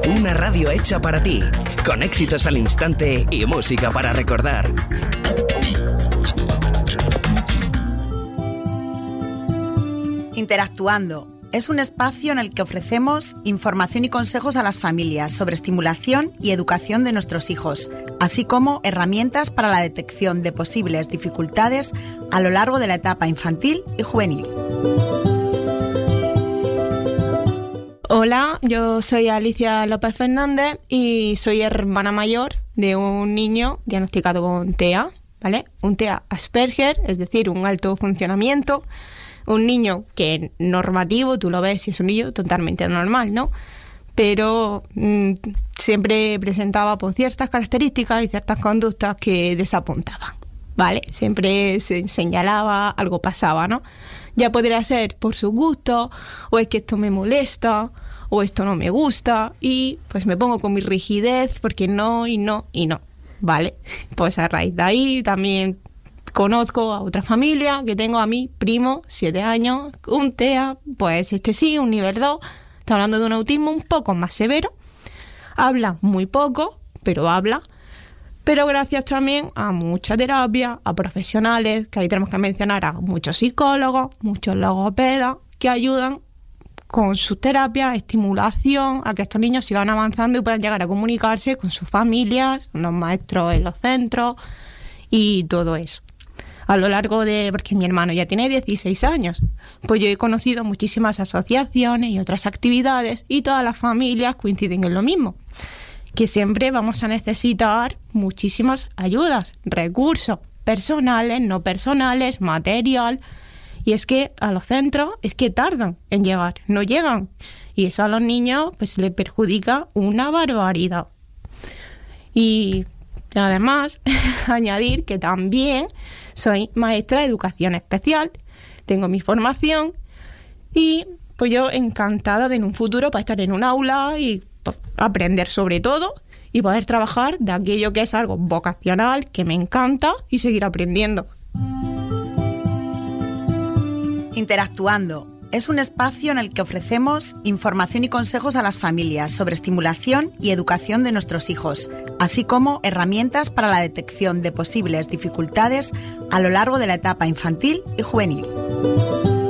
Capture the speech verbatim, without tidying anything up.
Una radio hecha para ti, con éxitos al instante y música para recordar. Interactuando es un espacio en el que ofrecemos información y consejos a las familias sobre estimulación y educación de nuestros hijos, así como herramientas para la detección de posibles dificultades a lo largo de la etapa infantil y juvenil. Hola, yo soy Alicia López Fernández y soy hermana mayor de un niño diagnosticado con T E A, ¿vale? Un T E A Asperger, es decir, un alto funcionamiento. Un niño que normativo, tú lo ves y es un niño totalmente normal, ¿no? Pero mmm, siempre presentaba pues, ciertas características y ciertas conductas que desapuntaban, ¿vale? Siempre se señalaba, algo pasaba, ¿no? Ya podría ser por su gusto, o es que esto me molesta, o esto no me gusta, y pues me pongo con mi rigidez porque no, y no, y no, ¿vale? Pues a raíz de ahí también conozco a otra familia que tengo a mi primo, siete años, un T E A, pues este sí, un nivel dos, está hablando de un autismo un poco más severo, habla muy poco, pero habla, pero gracias también a mucha terapia, a profesionales, que ahí tenemos que mencionar a muchos psicólogos, muchos logopedas, que ayudan con su terapia, estimulación, a que estos niños sigan avanzando y puedan llegar a comunicarse con sus familias, los maestros en los centros y todo eso. A lo largo de, porque mi hermano ya tiene dieciséis años, pues yo he conocido muchísimas asociaciones y otras actividades y todas las familias coinciden en lo mismo, que siempre vamos a necesitar muchísimas ayudas, recursos personales, no personales, material, y es que a los centros es que tardan en llegar, no llegan, y eso a los niños pues les perjudica una barbaridad. Y además, añadir que también soy maestra de educación especial, tengo mi formación y pues yo encantada de en un futuro para estar en un aula y pues, aprender sobre todo y poder trabajar de aquello que es algo vocacional, que me encanta y seguir aprendiendo. Interactuando es un espacio en el que ofrecemos información y consejos a las familias sobre estimulación y educación de nuestros hijos, así como herramientas para la detección de posibles dificultades a lo largo de la etapa infantil y juvenil.